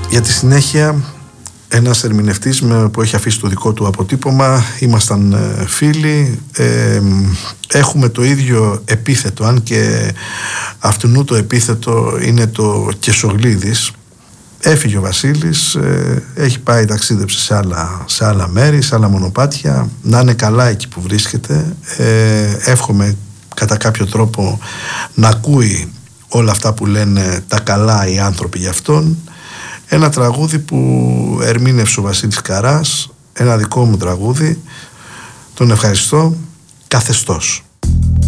Για τη συνέχεια, ένας ερμηνευτής που έχει αφήσει το δικό του αποτύπωμα, ήμασταν φίλοι, έχουμε το ίδιο επίθετο, αν και αυτού το επίθετο είναι το Κεσογλίδης. Έφυγε ο Βασίλης, έχει πάει, ταξίδεψε σε άλλα μέρη, σε άλλα μονοπάτια, να είναι καλά εκεί που βρίσκεται. Εύχομαι κατά κάποιο τρόπο να ακούει όλα αυτά που λένε τα καλά οι άνθρωποι για αυτόν. Ένα τραγούδι που ερμήνευσε ο Βασίλης Καράς, ένα δικό μου τραγούδι, τον ευχαριστώ, Καθεστώς.